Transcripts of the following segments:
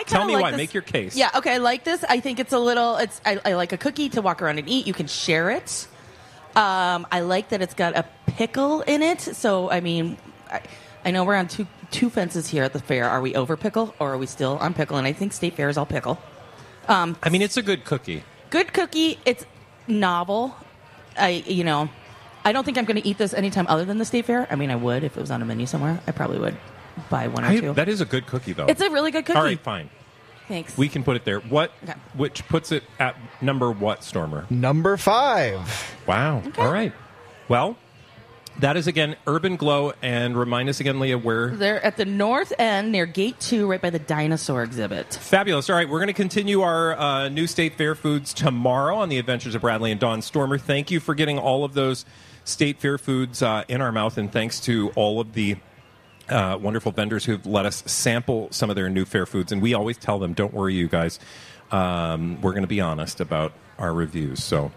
Tell me like why. This. Make your case. Yeah, okay, I like this. I think it's a little, I like a cookie to walk around and eat. You can share it. I like that it's got a pickle in it. So, I mean, I know we're on two fences here at the fair. Are we over pickle or are we still on pickle? And I think State Fair is all pickle. I mean, it's a good cookie. Good cookie. It's novel. I don't think I'm going to eat this anytime other than the State Fair. I mean, I would if it was on a menu somewhere. I probably would buy one or two. That is a good cookie, though. It's a really good cookie. All right, fine. Thanks. We can put it there. Okay. Which puts it at number what, Stormer? Number 5. Wow. Okay. All right. Well, that is, again, Urban Glow. And remind us again, Leah, where? They're at the north end near Gate 2, right by the dinosaur exhibit. Fabulous. All right, we're going to continue our new State Fair foods tomorrow on the Adventures of Bradley and Dawn. Stormer, thank you for getting all of those State Fair foods in our mouth, and thanks to all of the wonderful vendors who've let us sample some of their new fair foods. And we always tell them, don't worry, you guys, we're going to be honest about our reviews. So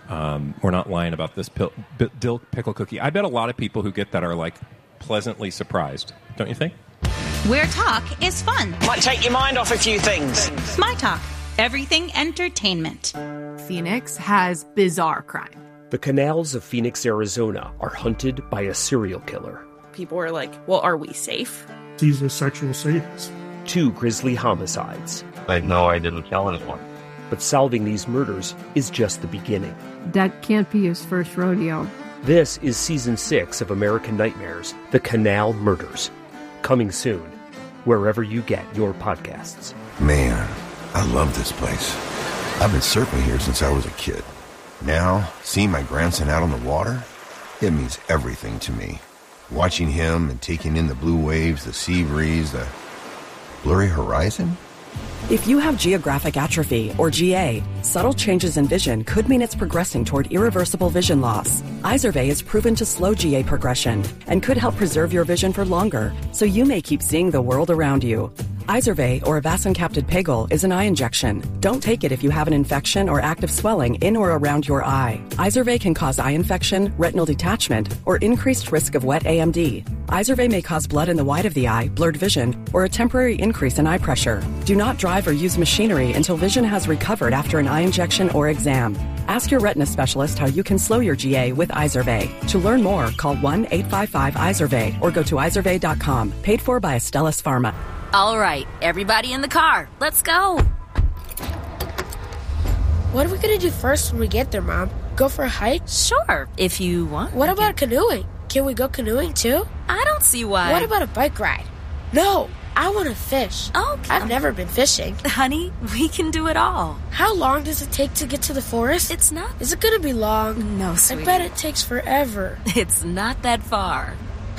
we're not lying about this dill pickle cookie. I bet a lot of people who get that are like pleasantly surprised, don't you think? Where talk is fun. Might take your mind off a few things. My Talk. Everything entertainment. Phoenix has bizarre crime. The canals of Phoenix, Arizona are hunted by a serial killer. People are like, well, are we safe? He's a sexual sadist. 2 grisly homicides. I know I didn't kill anyone. But solving these murders is just the beginning. That can't be his first rodeo. This is Season 6 of American Nightmares, The Canal Murders. Coming soon, wherever you get your podcasts. Man, I love this place. I've been surfing here since I was a kid. Now, seeing my grandson out on the water, it means everything to me. Watching him and taking in the blue waves, the sea breeze, the blurry horizon. If you have geographic atrophy, or GA, subtle changes in vision could mean it's progressing toward irreversible vision loss. Izervay is proven to slow GA progression and could help preserve your vision for longer, so you may keep seeing the world around you. Izervay, or avacincaptad pegol, is an eye injection. Don't take it if you have an infection or active swelling in or around your eye. Izervay can cause eye infection, retinal detachment, or increased risk of wet AMD. Izervay may cause blood in the white of the eye, blurred vision, or a temporary increase in eye pressure. Do not drive or use machinery until vision has recovered after an eye injection or exam. Ask your retina specialist how you can slow your GA with Izervay. To learn more, call 1-855-IZERVAY or go to izervay.com. Paid for by Astellas Pharma. All right, everybody in the car. Let's go. What are we going to do first when we get there, Mom? Go for a hike? Sure, if you want. What about canoeing? Can we go canoeing too? I don't see why. What about a bike ride? No, I want to fish. Okay. I've never been fishing. Honey, we can do it all. How long does it take to get to the forest? It's not. Is it going to be long? No, sweetie. I bet it takes forever. It's not that far.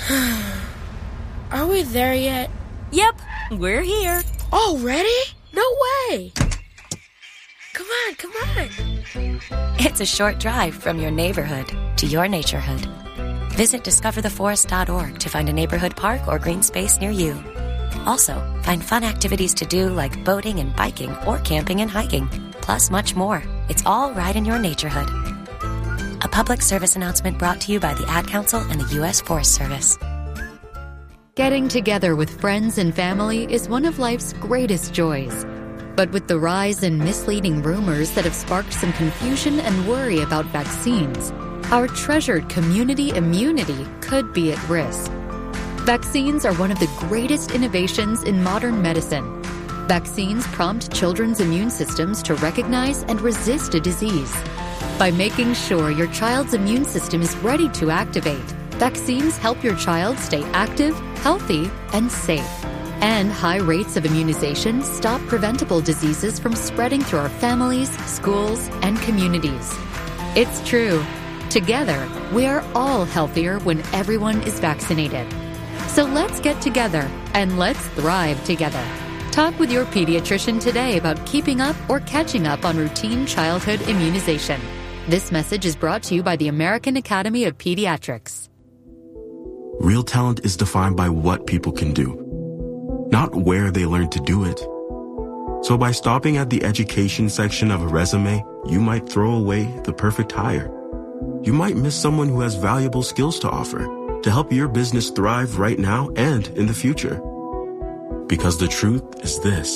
Are we there yet? Yep, we're here. Already? No way. Come on. It's a short drive from your neighborhood to your naturehood. Visit discovertheforest.org to find a neighborhood park or green space near you. Also, find fun activities to do like boating and biking or camping and hiking, plus much more. It's all right in your naturehood. A public service announcement brought to you by the Ad Council and the U.S. Forest Service. Getting together with friends and family is one of life's greatest joys. But with the rise in misleading rumors that have sparked some confusion and worry about vaccines, our treasured community immunity could be at risk. Vaccines are one of the greatest innovations in modern medicine. Vaccines prompt children's immune systems to recognize and resist a disease. By making sure your child's immune system is ready to activate, vaccines help your child stay active, healthy, and safe. And high rates of immunization stop preventable diseases from spreading through our families, schools, and communities. It's true. Together, we are all healthier when everyone is vaccinated. So let's get together and let's thrive together. Talk with your pediatrician today about keeping up or catching up on routine childhood immunization. This message is brought to you by the American Academy of Pediatrics. Real talent is defined by what people can do, not where they learn to do it. So by stopping at the education section of a resume, you might throw away the perfect hire. You might miss someone who has valuable skills to offer to help your business thrive right now and in the future. Because the truth is this: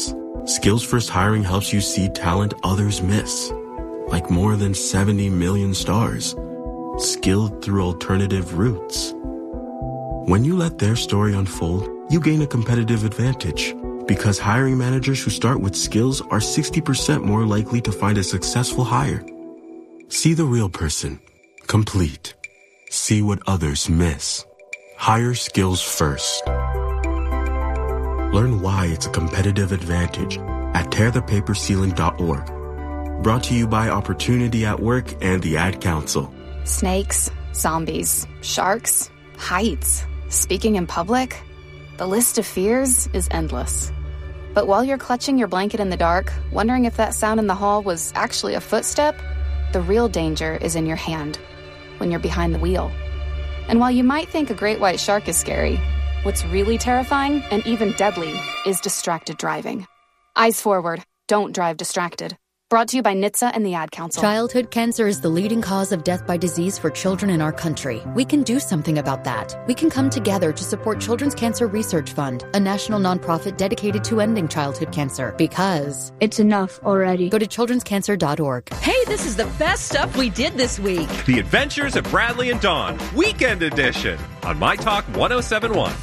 Skills First Hiring helps you see talent others miss, like more than 70 million stars, skilled through alternative routes. When you let their story unfold, you gain a competitive advantage, because hiring managers who start with skills are 60% more likely to find a successful hire. See the real person. Complete. See what others miss. Hire skills first. Learn why it's a competitive advantage at tearthepaperceiling.org. Brought to you by Opportunity at Work and the Ad Council. Snakes, zombies, sharks, heights, speaking in public. The list of fears is endless. But while you're clutching your blanket in the dark, wondering if that sound in the hall was actually a footstep, the real danger is in your hand, when you're behind the wheel. And while you might think a great white shark is scary, what's really terrifying and even deadly is distracted driving. Eyes forward. Don't drive distracted. Brought to you by NHTSA and the Ad Council. Childhood cancer is the leading cause of death by disease for children in our country. We can do something about that. We can come together to support Children's Cancer Research Fund, a national nonprofit dedicated to ending childhood cancer. Because it's enough already. Go to childrenscancer.org. Hey, this is the best stuff we did this week. The Adventures of Bradley and Dawn, Weekend Edition, on My Talk 1071.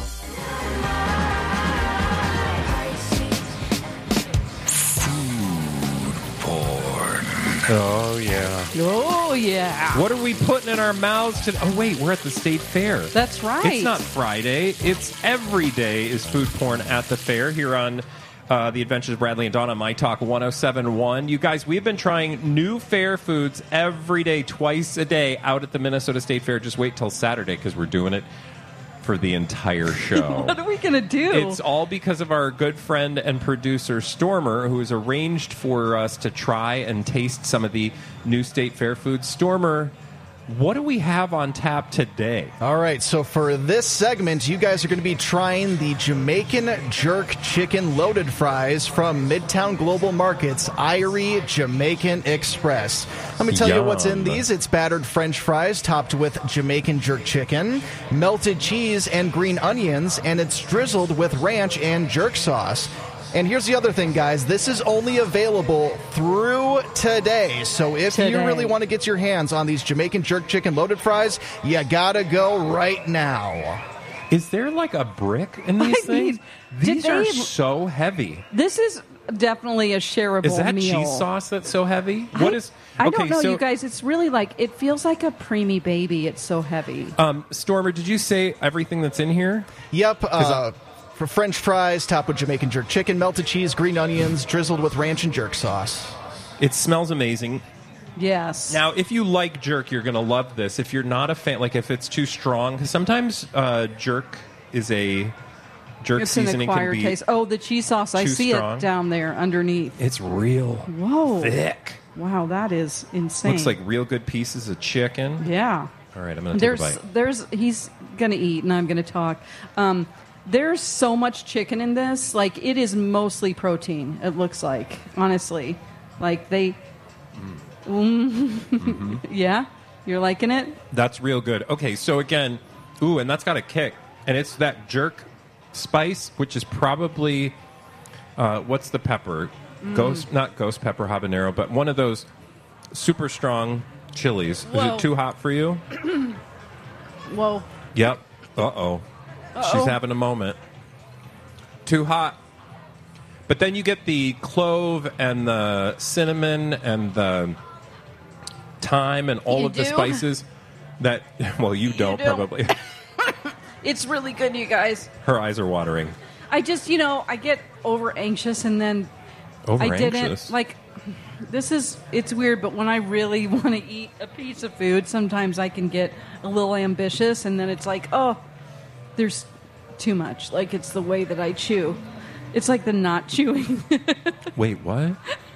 Oh, yeah. Oh, yeah. What are we putting in our mouths today? Oh, wait, we're at the state fair. That's right. It's not Friday. It's every day is food porn at the fair here on The Adventures of Bradley and Dawn on My Talk 1071. You guys, we've been trying new fair foods every day, twice a day out at the Minnesota State Fair. Just wait till Saturday because we're doing it for the entire show. What are we going to do? It's all because of our good friend and producer, Stormer, who has arranged for us to try and taste some of the new State Fair foods. Stormer, what do we have on tap today? All right, so for this segment, you guys are going to be trying the Jamaican Jerk Chicken Loaded Fries from Midtown Global Market's Irie Jamaican Express. Let me tell you what's in these. It's battered French fries topped with Jamaican jerk chicken, melted cheese, and green onions, and it's drizzled with ranch and jerk sauce. And here's the other thing, guys. This is only available through today. So if you really want to get your hands on these Jamaican Jerk Chicken Loaded Fries, you gotta go right now. Is there like a brick in these things? These are so heavy. This is definitely a shareable meal. Is that cheese sauce that's so heavy? What is? I don't know, you guys. It's really like, it feels like a preemie baby. It's so heavy. Stormer, did you say everything that's in here? Yep. For French fries, topped with Jamaican jerk chicken, melted cheese, green onions, drizzled with ranch and jerk sauce. It smells amazing. Yes. Now, if you like jerk, you're going to love this. If you're not a fan, like if it's too strong, because sometimes jerk is a jerk it's seasoning an acquired can be taste. Oh, the cheese sauce. I see strong. It down there underneath. It's real thick. Wow, that is insane. Looks like real good pieces of chicken. Yeah. All right, I'm going to take a bite. He's going to eat, and I'm going to talk. There's so much chicken in this. Like, it is mostly protein, it looks like, honestly. Like, they... Yeah? You're liking it? That's real good. Okay, so again, and that's got a kick. And it's that jerk spice, which is probably... what's the pepper? Not ghost pepper habanero, but one of those super strong chilies. Whoa. Is it too hot for you? Whoa. Yep. Uh-oh. She's having a moment. Too hot. But then you get the clove and the cinnamon and the thyme and all of the spices that, well, you don't probably. It's really good, you guys. Her eyes are watering. I just, I get over anxious and then I didn't. Like, it's weird, but when I really want to eat a piece of food, sometimes I can get a little ambitious and then it's like, oh, there's too much. Like, it's the way that I chew. It's like the not chewing. Wait, what?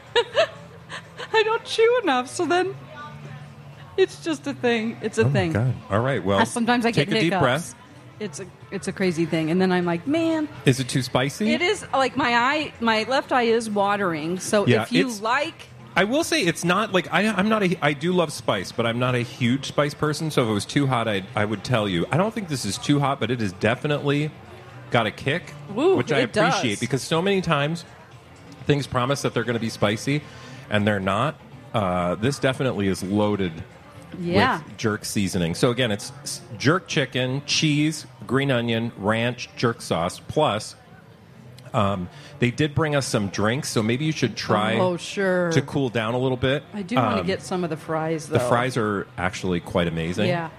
I don't chew enough, so then it's just a thing. It's a thing. God. All right, well, sometimes I get take a hiccups. deep breath. It's a crazy thing, and then I'm like, man. Is it too spicy? It is. Like, my left eye is watering, so if you like... I will say it's not like I do love spice, but I'm not a huge spice person. So if it was too hot, I would tell you. I don't think this is too hot, but it has definitely got a kick, which I appreciate because so many times things promise that they're going to be spicy, and they're not. This definitely is loaded with jerk seasoning. So again, it's jerk chicken, cheese, green onion, ranch, jerk sauce, plus they did bring us some drinks, so maybe you should try to cool down a little bit. I do want to get some of the fries, though. The fries are actually quite amazing. Yeah.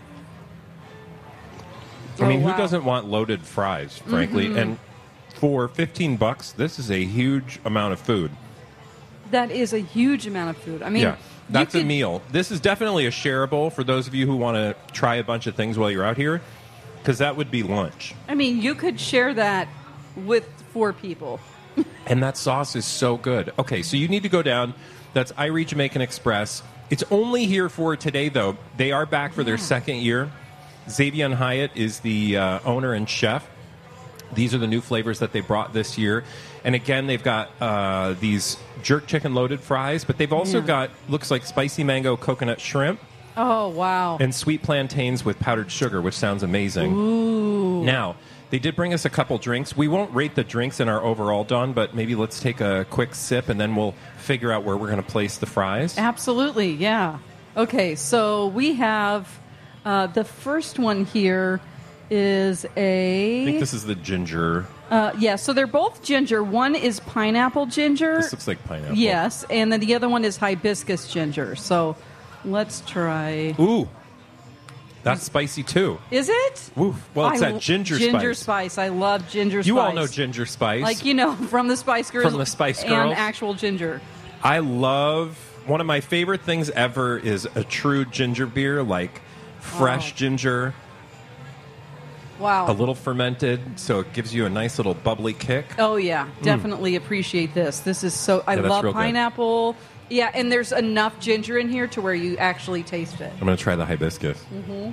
I mean, who doesn't want loaded fries, frankly? Mm-hmm. And for $15, this is a huge amount of food. That is a huge amount of food. I mean, yeah, that's a meal. This is definitely a shareable for those of you who want to try a bunch of things while you're out here, because that would be lunch. I mean, you could share that with 4 people. And that sauce is so good. Okay, so you need to go down. That's Irie Jamaican Express. It's only here for today, though. They are back for their second year. Xavier Hyatt is the owner and chef. These are the new flavors that they brought this year. And again, they've got these jerk chicken loaded fries, but they've also got, looks like spicy mango coconut shrimp. Oh, wow. And sweet plantains with powdered sugar, which sounds amazing. Ooh. Now, they did bring us a couple drinks. We won't rate the drinks in our overall, Dawn, but maybe let's take a quick sip, and then we'll figure out where we're going to place the fries. Absolutely, yeah. Okay, so we have the first one here is I think this is the ginger. Yeah, so they're both ginger. One is pineapple ginger. This looks like pineapple. Yes, and then the other one is hibiscus ginger. So let's try. Ooh, that's spicy too. Is it? Ooh, well, it's that ginger spice. Ginger spice. I love ginger spice. You all know ginger spice. Like, you know, from the Spice Girls. From the Spice Girls. And actual ginger. I love, one of my favorite things ever is a true ginger beer, like fresh ginger. Wow. A little fermented, so it gives you a nice little bubbly kick. Oh, yeah. Definitely appreciate this. This is so... I love pineapple. Good. Yeah, and there's enough ginger in here to where you actually taste it. I'm going to try the hibiscus. Mm-hmm.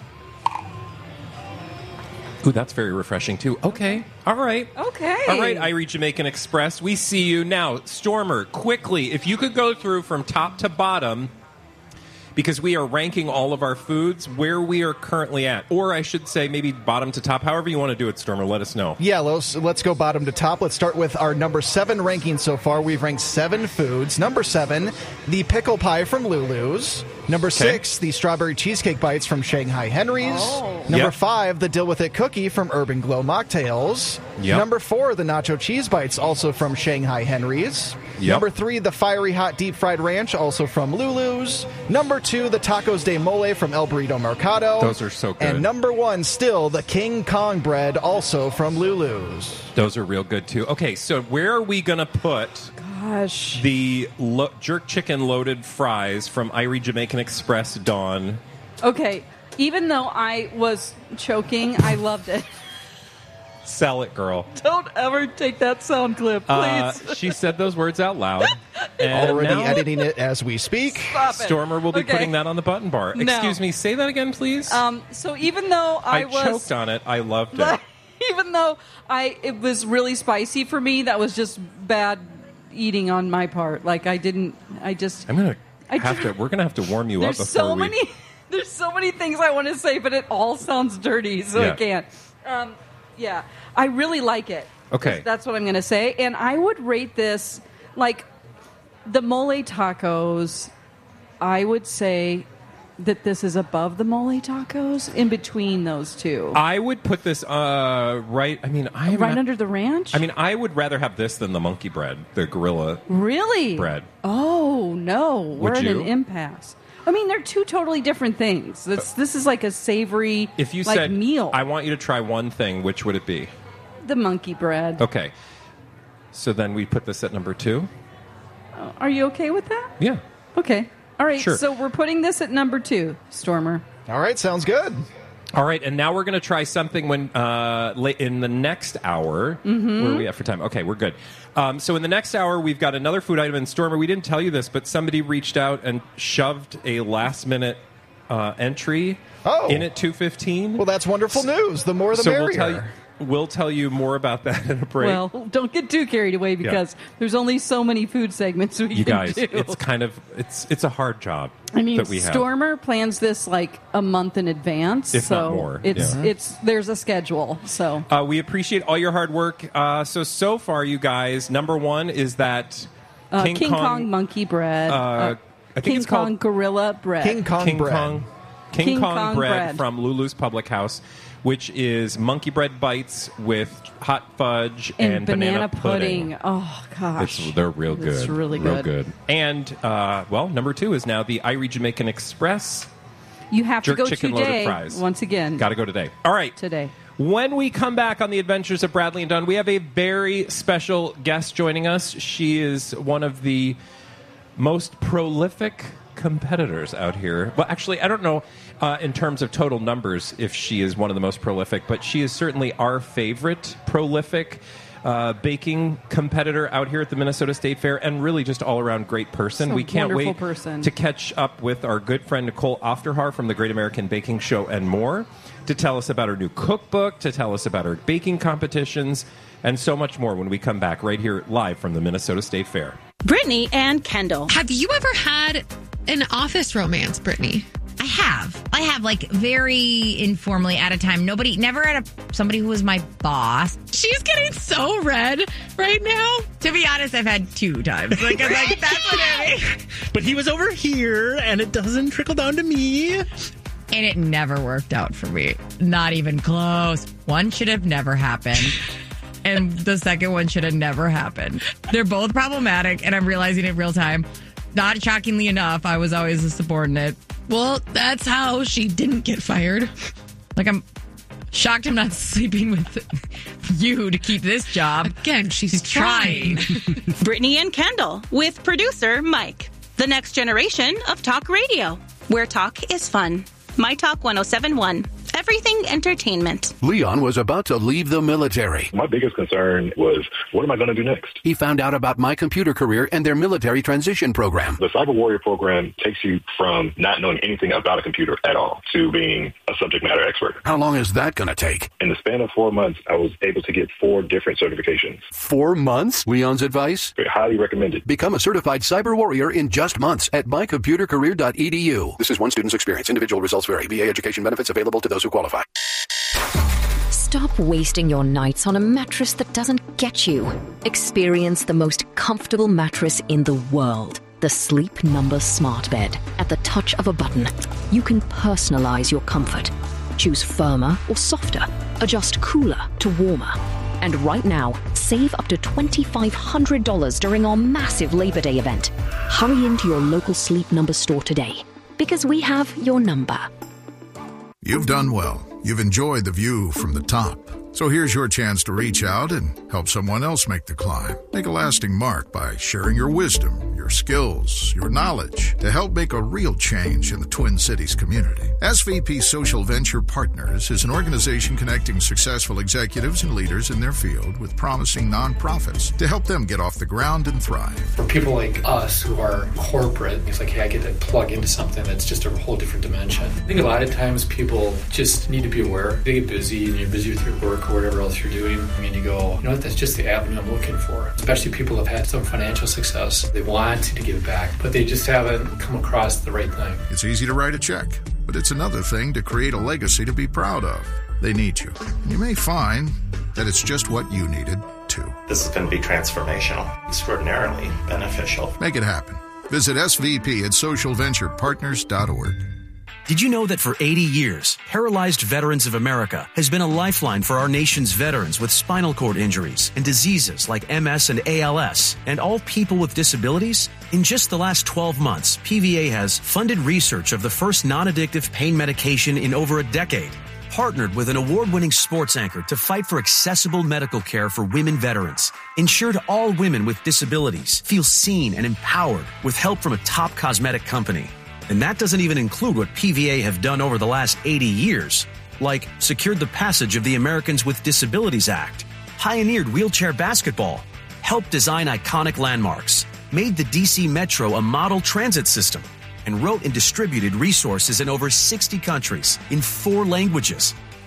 Ooh, that's very refreshing, too. Okay. All right. Okay. All right, Irie Jamaican Express. We see you now. Stormer, quickly, if you could go through from top to bottom, because we are ranking all of our foods where we are currently at. Or I should say maybe bottom to top. However you want to do it, Stormer, let us know. Yeah, let's go bottom to top. Let's start with our number 7 ranking so far. We've ranked 7 foods. Number 7, the pickle pie from Lulu's. Number 6, the strawberry cheesecake bites from Shanghai Henry's. Oh. Number 5, the Deal With It cookie from Urban Glow Mocktails. Number 4, the nacho cheese bites, also from Shanghai Henry's. Number 3, the fiery hot deep fried ranch, also from Lulu's. Number 2, the tacos de mole from El Burrito Mercado. Those are so good. And number 1, still the King Kong bread, also from Lulu's. Those are real good too. Okay, so where are we going to put the jerk chicken loaded fries from Irie Jamaican Express, Dawn? Okay, even though I was choking, I loved it. Sell it, girl. Don't ever take that sound clip, please. She said those words out loud. And already now, editing it as we speak. Stop it. Stormer will be putting that on the button bar. No. Excuse me, say that again, please. So even though I choked on it, I loved it. Even though it was really spicy for me, that was just bad eating on my part. Like we're gonna have to warm you up before There's so many things I want to say, but it all sounds dirty, so I can't. Yeah, I really like it. Okay. That's what I'm going to say. And I would rate this, like, the mole tacos, I would say that this is above the mole tacos, in between those two. I would put this right under the ranch? I mean, I would rather have this than the monkey bread, the gorilla really? bread. Oh, no. We're at an impasse. I mean, they're two totally different things. This is like a savory if you said, meal. I want you to try one thing, which would it be? The monkey bread. Okay. So then we put this at number 2? Are you okay with that? Yeah. Okay. All right. Sure. So we're putting this at number 2, Stormer. All right. Sounds good. All right, and now we're going to try something when in the next hour. Mm-hmm. Where are we at for time? Okay, we're good. So in the next hour, we've got another food item. And Stormer, we didn't tell you this, but somebody reached out and shoved a last-minute entry in at 2:15. Well, that's wonderful news. The more the merrier. we'll tell you more about that in a break. Well, don't get too carried away because there's only so many food segments we you can guys, do. it's kind of it's a hard job. I mean, that we have. Stormer plans this like a month in advance, if so not more. It's there's a schedule. So we appreciate all your hard work. So far, you guys, number one is that King Kong monkey bread. I think King it's Kong called gorilla bread. King Kong bread. King Kong bread from Lulu's Public House, which is monkey bread bites with hot fudge and banana pudding. Oh gosh, they're real good. It's really real good. And number two is now the Irie Jamaican Express. You have jerk to go chicken today. Loaded fries. Once again, got to go today. All right, today. When we come back on the Adventures of Bradley and Dawn, we have a very special guest joining us. She is one of the most prolific competitors out here. Well, actually, I don't know in terms of total numbers if she is one of the most prolific, but she is certainly our favorite prolific baking competitor out here at the Minnesota State Fair, and really just all-around great person. We can't wait to catch up with our good friend Nicole Ofterhar from the Great American Baking Show and more, to tell us about her new cookbook, to tell us about her baking competitions, and so much more when we come back right here live from the Minnesota State Fair. Brittany and Kendall. Have you ever had an office romance, Brittany? I have, like, very informally at a time. Never at somebody who was my boss. She's getting so red right now. To be honest, I've had 2 times. Like, that's what I mean. But he was over here, and it doesn't trickle down to me. And it never worked out for me. Not even close. One should have never happened. And the second one should have never happened. They're both problematic, and I'm realizing it real time. Not shockingly enough, I was always a subordinate. Well, that's how she didn't get fired. Like, I'm shocked I'm not sleeping with you to keep this job. Again, she's trying. Brittany and Kendall with producer Mike. The next generation of talk radio, where talk is fun. My Talk 107.1. Everything entertainment. Leon was about to leave the military. My biggest concern was, what am I going to do next? He found out about My Computer Career and their military transition program. The Cyber Warrior program takes you from not knowing anything about a computer at all to being a subject matter expert. How long is that going to take? In the span of 4 months, I was able to get 4 different certifications. 4 months? Leon's advice? Highly recommended. Become a certified cyber warrior in just months at mycomputercareer.edu. This is one student's experience. Individual results vary. VA education benefits available to those who qualify. Stop wasting your nights on a mattress that doesn't get you. Experience the most comfortable mattress in the world. The Sleep Number Smart Bed. At the touch of a button, you can personalize your comfort. Choose firmer or softer. Adjust cooler to warmer. And right now, save up to $2,500 during our massive Labor Day event. Hurry into your local Sleep Number store today, because we have your number. You've done well. You've enjoyed the view from the top. So here's your chance to reach out and help someone else make the climb. Make a lasting mark by sharing your wisdom, your skills, your knowledge to help make a real change in the Twin Cities community. SVP Social Venture Partners is an organization connecting successful executives and leaders in their field with promising nonprofits to help them get off the ground and thrive. For people like us who are corporate, it's like, hey, I get to plug into something that's just a whole different dimension. I think a lot of times people just need to be aware. They get busy and you're busy with your work or whatever else you're doing, and you go, you know what, that's just the avenue I'm looking for. Especially people who have had some financial success. They want to give back, but they just haven't come across the right thing. It's easy to write a check, but it's another thing to create a legacy to be proud of. They need you. And you may find that it's just what you needed, too. This is going to be transformational, extraordinarily beneficial. Make it happen. Visit SVP at socialventurepartners.org. Did you know that for 80 years, Paralyzed Veterans of America has been a lifeline for our nation's veterans with spinal cord injuries and diseases like MS and ALS, and all people with disabilities? In just the last 12 months, PVA has funded research of the first non-addictive pain medication in over a decade, partnered with an award-winning sports anchor to fight for accessible medical care for women veterans, ensured all women with disabilities feel seen and empowered with help from a top cosmetic company. And that doesn't even include what PVA have done over the last 80 years, like secured the passage of the Americans with Disabilities Act, pioneered wheelchair basketball, helped design iconic landmarks, made the DC Metro a model transit system, and wrote and distributed resources in over 60 countries in 4 languages.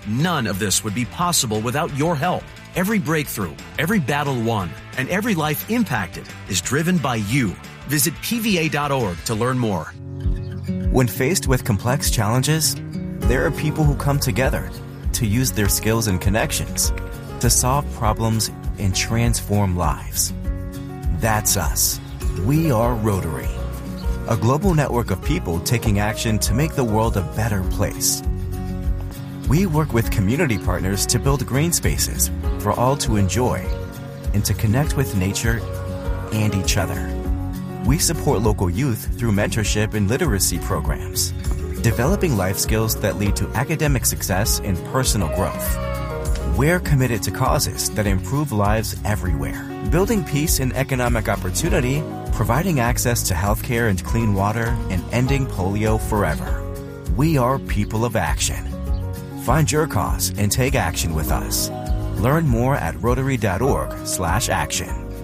None of this would be possible without your help. Every breakthrough, every battle won, and every life impacted is driven by you. Visit PVA.org to learn more. When faced with complex challenges, there are people who come together to use their skills and connections to solve problems and transform lives. That's us. We are Rotary, a global network of people taking action to make the world a better place. We work with community partners to build green spaces for all to enjoy and to connect with nature and each other. We support local youth through mentorship and literacy programs, developing life skills that lead to academic success and personal growth. We're committed to causes that improve lives everywhere, building peace and economic opportunity, providing access to healthcare and clean water, and ending polio forever. We are people of action. Find your cause and take action with us. Learn more at Rotary.org/action.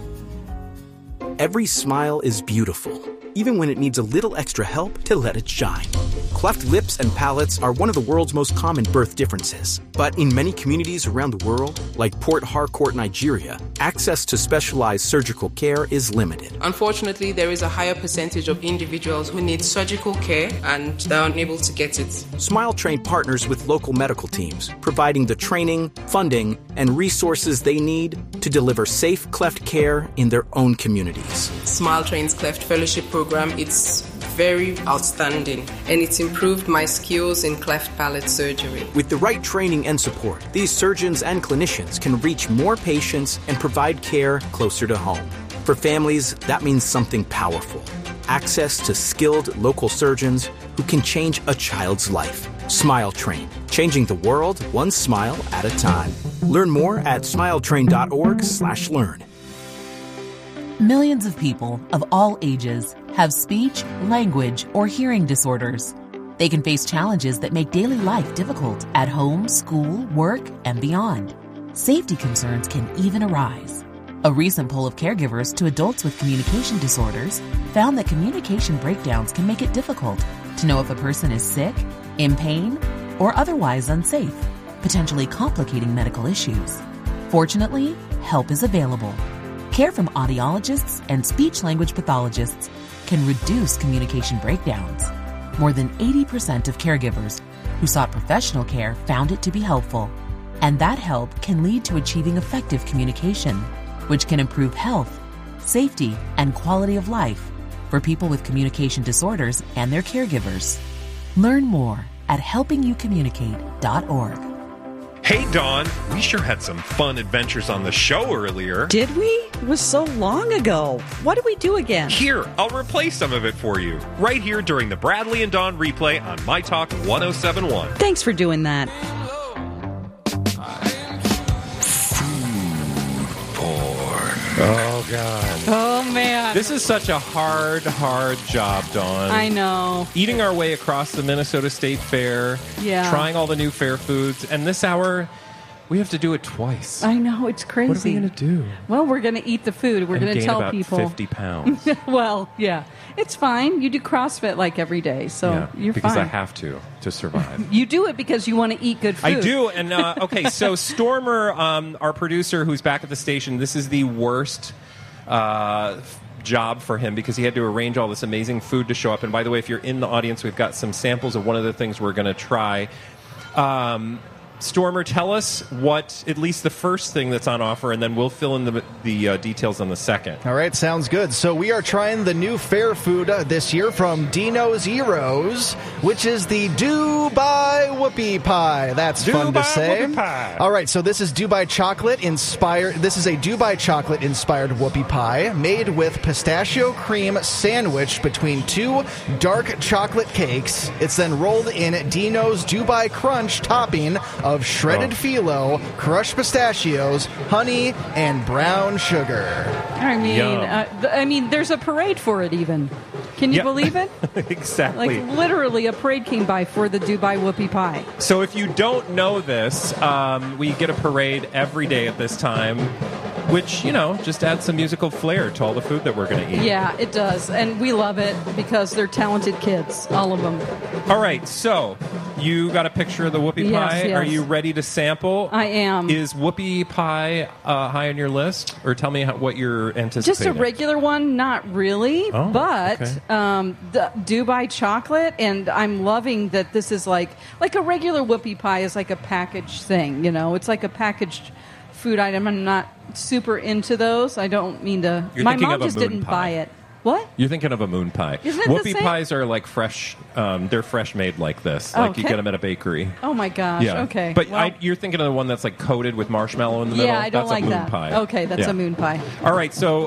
Every smile is beautiful, even when it needs a little extra help to let it shine. Cleft lips and palates are one of the world's most common birth differences. But in many communities around the world, like Port Harcourt, Nigeria, access to specialized surgical care is limited. Unfortunately, there is a higher percentage of individuals who need surgical care and they're unable to get it. Smile Train partners with local medical teams, providing the training, funding, and resources they need to deliver safe cleft care in their own communities. Smile Train's Cleft Fellowship Program, it's very outstanding, and it's improved my skills in cleft palate surgery. With the right training and support, these surgeons and clinicians can reach more patients and provide care closer to home. For families, that means something powerful. Access to skilled local surgeons who can change a child's life. Smile Train, changing the world one smile at a time. Learn more at smiletrain.org/learn. Millions of people of all ages have speech, language, or hearing disorders. They can face challenges that make daily life difficult at home, school, work, and beyond. Safety concerns can even arise. A recent poll of caregivers to adults with communication disorders found that communication breakdowns can make it difficult to know if a person is sick, in pain, or otherwise unsafe, potentially complicating medical issues. Fortunately, help is available. Care from audiologists and speech-language pathologists can reduce communication breakdowns. More than 80% of caregivers who sought professional care found it to be helpful. And that help can lead to achieving effective communication, which can improve health, safety, and quality of life for people with communication disorders and their caregivers. Learn more at helpingyoucommunicate.org. Hey, Dawn, we sure had some fun adventures on the show earlier. Did we? It was so long ago. What did we do again? Here, I'll replay some of it for you. Right here during the Bradley and Dawn replay on My Talk 1071. Thanks for doing that. Oh, God. Oh, man. This is such a hard job, Dawn. I know. Eating our way across the Minnesota State Fair. Yeah. Trying all the new fair foods. And this hour, we have to do it twice. I know. It's crazy. What are we going to do? Well, we're going to eat the food. We're going to tell about people. 50 pounds. Well, yeah. It's fine. You do CrossFit like every day, so you're because fine. I have to survive. You do it because you want to eat good food. I do. And, okay, so Stormer, our producer who's back at the station, this is the worst job for him because he had to arrange all this amazing food to show up. And by the way, if you're in the audience, we've got some samples of one of the things we're going to try. Stormer, tell us what, at least the first thing that's on offer, and then we'll fill in the details on the second. All right, sounds good. So we are trying the new fair food this year from Dino's Heroes, which is the Dubai Whoopie Pie. That's fun to say. Whoopie pie. All right, so this is Dubai chocolate inspired. This is a Dubai chocolate inspired whoopie pie made with pistachio cream sandwiched between two dark chocolate cakes. It's then rolled in Dino's Dubai Crunch topping of shredded phyllo, crushed pistachios, honey, and brown sugar. I mean, there's a parade for it even. Can you believe it? Exactly. Like, literally, a parade came by for the Dubai Whoopie Pie. So if you don't know this, we get a parade every day at this time, which, just adds some musical flair to all the food that we're going to eat. Yeah, it does. And we love it because they're talented kids, all of them. All right, so you got a picture of the whoopie Yes, pie. yes. Are you ready to sample? I am. Is whoopie pie high on your list? Or tell me what you're anticipating. Just a regular one, not really, Oh, but okay. the Dubai chocolate, and I'm loving that this is like a regular whoopie pie is like a packaged thing, it's like a packaged food item. I'm not super into those. I don't mean to. You're My thinking mom of a just moon didn't pie. buy it. What? You're thinking of a moon pie. Isn't it the Whoopie same? pies are like fresh. They're fresh made like this. Like you Okay. get them at a bakery. Oh my gosh. Yeah. Okay. But Well, you're thinking of the one that's like coated with marshmallow in the middle? yeah, I don't that's like a moon that. pie. Okay, that's Yeah. a moon pie. All right, so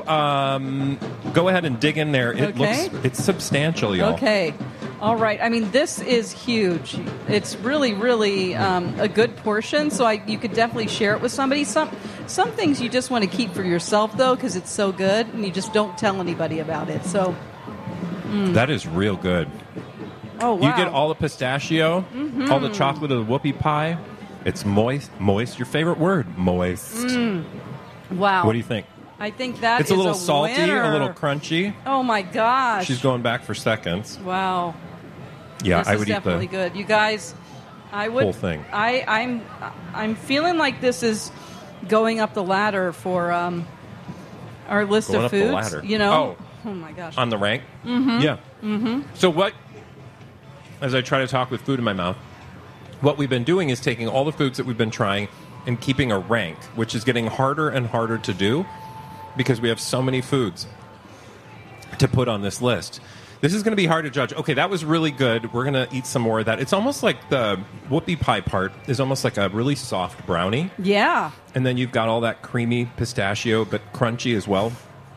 go ahead and dig in there. It Okay. it's substantial, y'all. Okay. All right. I mean, this is huge. It's really, really a good portion, so you could definitely share it with somebody. Some things you just want to keep for yourself, though, because it's so good, and you just don't tell anybody about it. So, That is real good. oh, wow. You get all the pistachio, Mhm. all the chocolate of the whoopie pie. It's moist. Moist. Your favorite word. Moist. Wow. What do you think? I think that It's a is little salty, winner. a little crunchy. Oh, my gosh. She's going back for seconds. Wow. Yeah, this I is would eat definitely the good. You guys, I would whole thing. I'm feeling like this is going up the ladder for our list Going of up the foods. ladder. Oh my gosh. On the rank. Mhm. Yeah. Mm-hmm. So what? As I try to talk with food in my mouth, what we've been doing is taking all the foods that we've been trying and keeping a rank, which is getting harder and harder to do because we have so many foods to put on this list. This is going to be hard to judge. Okay, that was really good. We're going to eat some more of that. It's almost like the whoopie pie part is almost like a really soft brownie. Yeah. And then you've got all that creamy pistachio, but crunchy as well.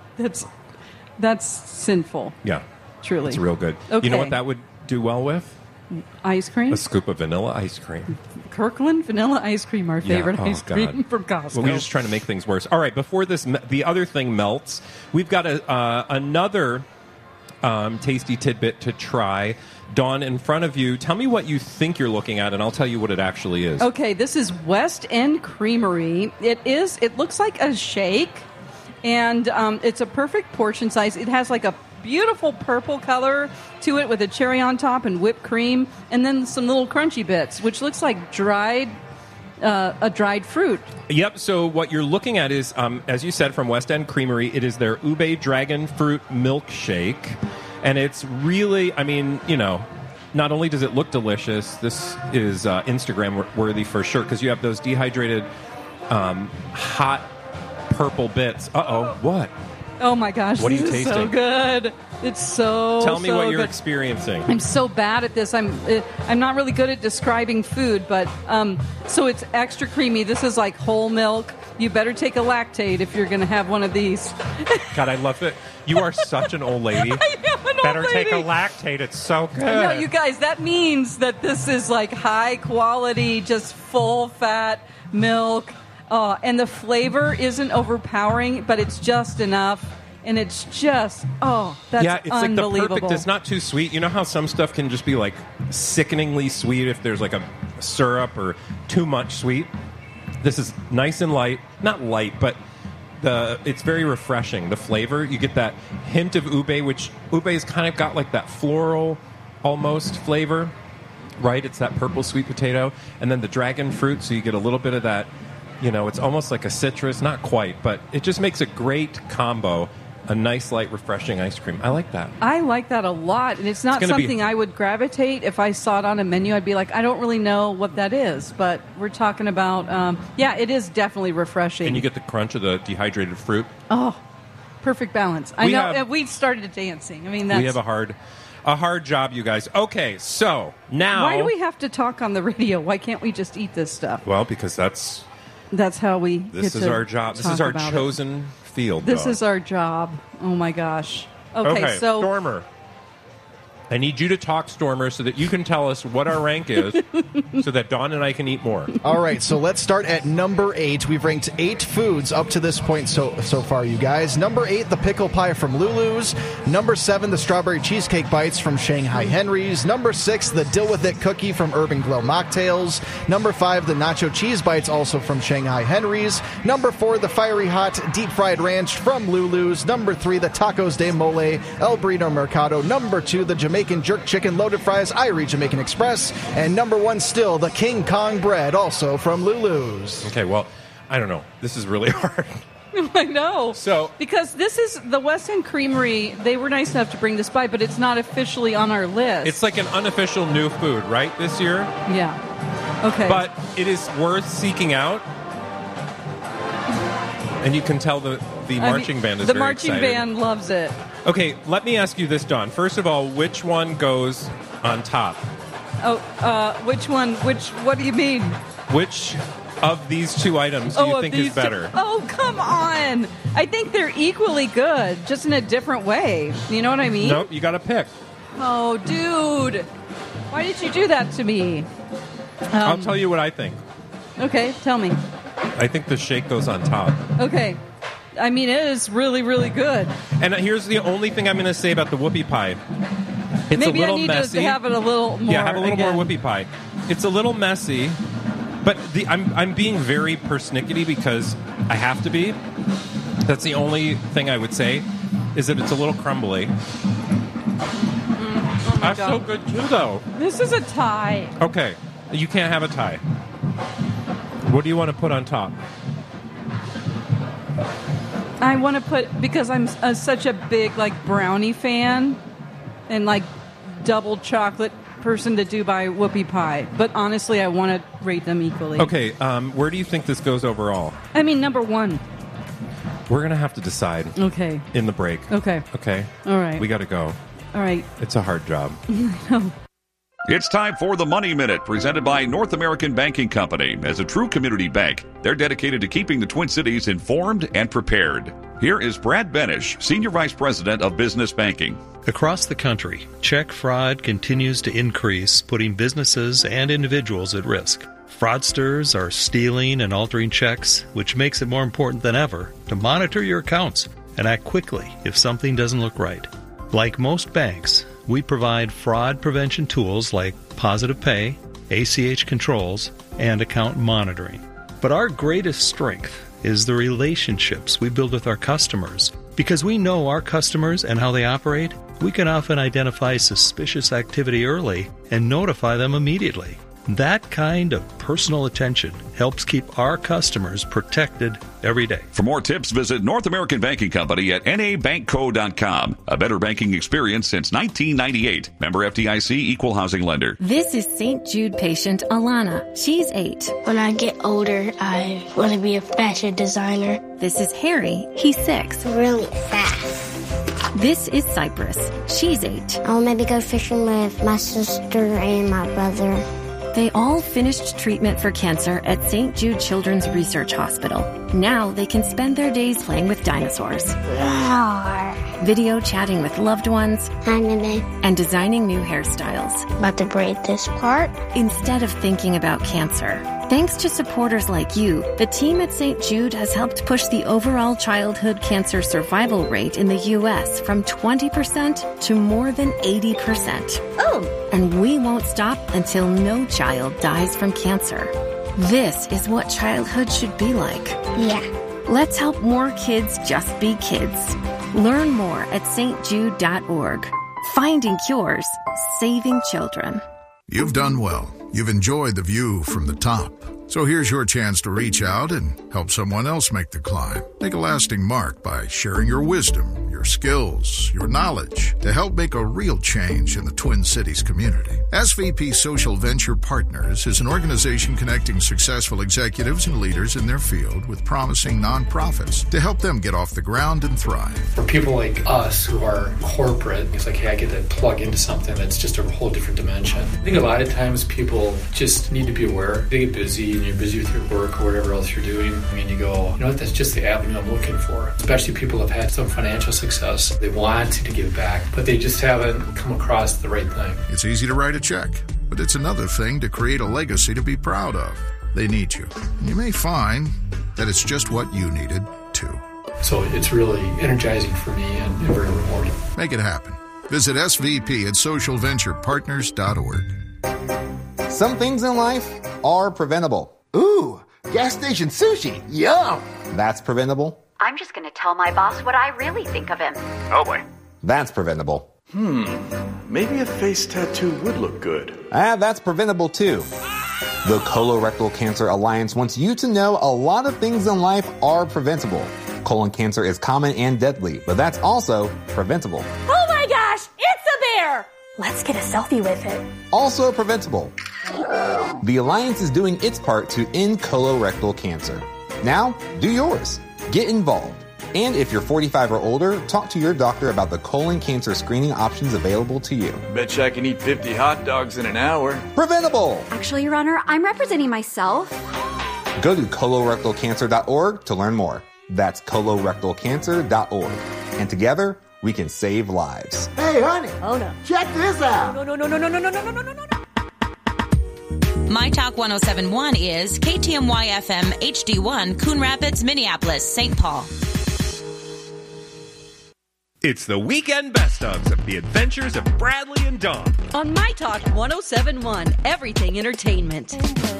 That's sinful. Yeah. Truly. It's real good. Okay. You know what that would do well with? Ice cream? A scoop of vanilla ice cream. Kirkland vanilla ice cream, our favorite Yeah. Oh, ice cream God. from Costco. Well, we're just trying to make things worse. All right, before the other thing melts, we've got another tasty tidbit to try. Dawn, in front of you, tell me what you think you're looking at, and I'll tell you what it actually is. Okay, this is West End Creamery. It looks like a shake, and it's a perfect portion size. It has like a beautiful purple color to it with a cherry on top and whipped cream, and then some little crunchy bits, which looks like a dried fruit. Yep, so what you're looking at is, as you said, from West End Creamery, it is their ube dragon fruit milkshake. And it's really, I mean, not only does it look delicious, this is Instagram worthy for sure, because you have those dehydrated, hot purple bits. Uh-oh, what? Oh my gosh, What are you this is so tasting? good. It's so Tell me so what you're good. experiencing. I'm so bad at this. I'm not really good at describing food, but so it's extra creamy. This is like whole milk. You better take a Lactate if you're going to have one of these. God, I love it. You are such an old lady. Better take a Lactate. It's so good. No, you guys, that means that this is like high quality, just full fat milk. And the flavor isn't overpowering, but it's just enough. And it's just, that's yeah, it's like the unbelievable. perfect. It's not too sweet. You know how some stuff can just be like sickeningly sweet if there's like a syrup or too much sweet. This is nice and light. Not light, but it's very refreshing. The flavor, you get that hint of ube, which ube's kind of got like that floral almost flavor, right? It's that purple sweet potato, and then the dragon fruit, so you get a little bit of that. It's almost like a citrus, not quite, but it just makes a great combo. A nice, light, refreshing ice cream. I like that. I like that a lot, and it's not gonna be- something I would gravitate if I saw it on a menu. I'd be like, I don't really know what that is, but we're talking about, it is definitely refreshing. And you get the crunch of the dehydrated fruit. Oh, perfect balance. I We know. have- And we started dancing. I mean, that's We have a hard job, you guys. Okay, so now... why do we have to talk on the radio? Why can't we just eat this stuff? Well, because that's how we. this get is to our job. This talk is our about it. chosen field. This Dawn. is our job. Oh my gosh. Okay, so Stormer. I need you to talk, Stormer, so that you can tell us what our rank is so that Dawn and I can eat more. All right, so let's start at number 8. We've ranked 8 foods up to this point so far, you guys. Number 8, the pickle pie from Lulu's. Number 7, the strawberry cheesecake bites from Shanghai Henry's. Number 6, the Dill With It cookie from Urban Glow Mocktails. Number 5, the nacho cheese bites, also from Shanghai Henry's. Number 4, the fiery hot deep fried ranch from Lulu's. Number 3, the tacos de mole El Burrito Mercado. Number 2, the Jamaican Jamaican Jerk Chicken Loaded Fries, Irie Jamaican Express, and number one still, the King Kong Bread, also from Lulu's. Okay, well, I don't know. This is really hard. I know. So, because this is the West End Creamery, they were nice enough to bring this by, but it's not officially on our list. It's like an unofficial new food, right, this year? Yeah. Okay. But it is worth seeking out. And you can tell the marching band is the very marching excited. band loves it. Okay, let me ask you this, Dawn. First of all, which one goes on top? Which one? What do you mean? Which of these two items do you think is better? Oh, come on. I think they're equally good, just in a different way. You know what I mean? Nope, you got to pick. Oh, dude. Why did you do that to me? I'll tell you what I think. Okay, tell me. I think the shake goes on top. Okay. I mean, it is really, really good. And here's the only thing I'm going to say about the whoopie pie. It's Maybe a little I need messy. to have it a little more. Yeah, have a little again. more whoopie pie. It's a little messy, but I'm being very persnickety because I have to be. That's the only thing I would say, is that it's a little crumbly. Oh That's so good too, though. This is a tie. Okay, you can't have a tie. What do you want to put on top? I want to put, because I'm such a big brownie fan and double chocolate person to do by whoopie pie. But honestly, I want to rate them equally. Okay, where do you think this goes overall? I mean, number one. We're going to have to decide. Okay. In the break. Okay. Okay? All right. We got to go. All right. It's a hard job. No. It's time for the Money Minute, presented by North American Banking Company. As a true community bank, they're dedicated to keeping the Twin Cities informed and prepared. Here is Brad Benish, Senior Vice President of Business Banking. Across the country, check fraud continues to increase, putting businesses and individuals at risk. Fraudsters are stealing and altering checks, which makes it more important than ever to monitor your accounts and act quickly if something doesn't look right. Like most banks, we provide fraud prevention tools like Positive Pay, ACH controls, and account monitoring. But our greatest strength is the relationships we build with our customers. Because we know our customers and how they operate, we can often identify suspicious activity early and notify them immediately. That kind of personal attention helps keep our customers protected every day. For more tips, visit North American Banking Company at nabankco.com. A better banking experience since 1998. Member FDIC, Equal Housing Lender. This is St. Jude patient Alana. She's 8. When I get older, I want to be a fashion designer. This is Harry. He's 6. Really fast. This is Cypress. She's 8. I'll maybe go fishing with my sister and my brother. They all finished treatment for cancer at St. Jude Children's Research Hospital. Now they can spend their days playing with dinosaurs, video chatting with loved ones, and designing new hairstyles. About to braid this part. Instead of thinking about cancer. Thanks to supporters like you, the team at St. Jude has helped push the overall childhood cancer survival rate in the U.S. from 20% to more than 80%. Oh! And we won't stop until no child dies from cancer. This is what childhood should be like. Yeah. Let's help more kids just be kids. Learn more at stjude.org. Finding cures, saving children. You've done well. You've enjoyed the view from the top. So here's your chance to reach out and help someone else make the climb. Make a lasting mark by sharing your wisdom, your skills, your knowledge to help make a real change in the Twin Cities community. SVP Social Venture Partners is an organization connecting successful executives and leaders in their field with promising nonprofits to help them get off the ground and thrive. For people like us who are corporate, it's like, hey, I get to plug into something that's just a whole different dimension. I think a lot of times people just need to be aware. They get busy and you're busy with your work or whatever else you're doing. I mean, you go, you know what, that's just the avenue I'm looking for. Especially people have had some financial success. They want to give back, but they just haven't come across the right thing. It's easy to write a check, but it's another thing to create a legacy to be proud of. They need you. You may find that it's just what you needed, too. So it's really energizing for me and very rewarding. Make it happen. Visit SVP at socialventurepartners.org. Some things in life are preventable. Ooh, gas station sushi. Yum. That's preventable. I'm just going to tell my boss what I really think of him. Oh, boy. That's preventable. maybe a face tattoo would look good. That's preventable too. The Colorectal Cancer Alliance wants you to know a lot of things in life are preventable. Colon cancer is common and deadly, but that's also preventable. Oh my gosh, it's a bear! Let's get a selfie with it. Also preventable. The Alliance is doing its part to end colorectal cancer. Now, do yours. Get involved. And if you're 45 or older, talk to your doctor about the colon cancer screening options available to you. Betcha I can eat 50 hot dogs in an hour. Preventable! Actually, Your Honor, I'm representing myself. Go to colorectalcancer.org to learn more. That's colorectalcancer.org. And together, we can save lives. Hey, honey. Oh, no. Check this out. No. My Talk 1071 is KTMY FM HD1, Coon Rapids, Minneapolis, St. Paul. It's the weekend best-ofs of the adventures of Bradley and Dawn. On My Talk 1071, everything entertainment.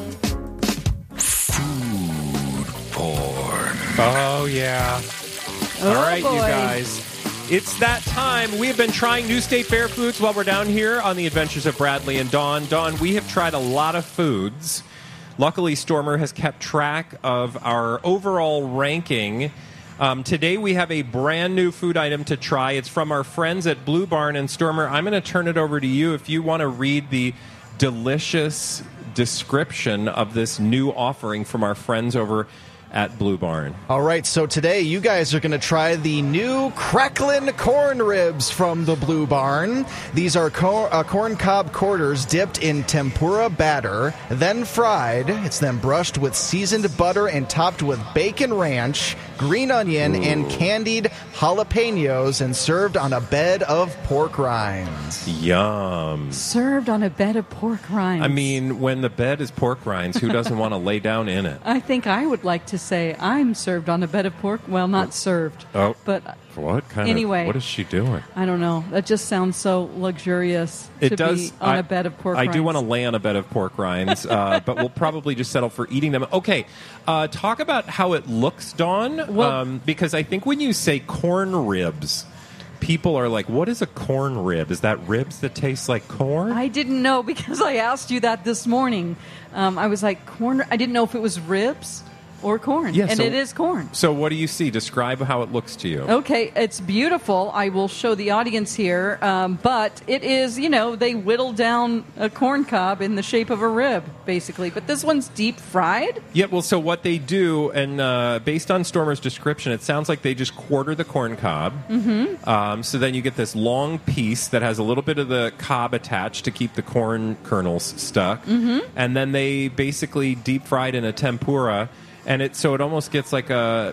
Food porn. Oh, yeah. All right, boy. you guys. It's that time. We have been trying new state fair foods while we're down here on the adventures of Bradley and Dawn. Dawn, we have tried a lot of foods. Luckily, Stormer has kept track of our overall ranking. Today we have a brand new food item to try. It's from our friends at Blue Barn. And Stormer, I'm going to turn it over to you if you want to read the delicious description of this new offering from our friends over at Blue Barn. All right, so today you guys are going to try the new Cracklin' Corn Ribs from the Blue Barn. These are corn cob quarters dipped in tempura batter, then fried. It's then brushed with seasoned butter and topped with bacon ranch, green onion, and candied jalapenos, and served on a bed of pork rinds. Yum. Served on a bed of pork rinds. I mean, when the bed is pork rinds, who doesn't want to lay down in it? I think I would like to say I'm served on a bed of pork. Well, not served. Oh, but what kind anyway, of? What is she doing? I don't know. That just sounds so luxurious. It to does. Be on a bed of pork rinds. I do want to lay on a bed of pork rinds, but we'll probably just settle for eating them. Okay, talk about how it looks, Dawn. Well, because I think when you say corn ribs, people are like, what is a corn rib? Is that ribs that taste like corn? I didn't know because I asked you that this morning. I was like, corn. I didn't know if it was ribs or corn. Yeah, and so, it is corn. So what do you see? Describe how it looks to you. Okay, it's beautiful. I will show the audience here. But it is, they whittle down a corn cob in the shape of a rib, basically. But this one's deep fried. Yeah, well, so what they do, and based on Stormer's description, it sounds like they just quarter the corn cob. Mm-hmm. So then you get this long piece that has a little bit of the cob attached to keep the corn kernels stuck. Mm-hmm. And then they basically deep fried in a tempura. And it almost gets like a,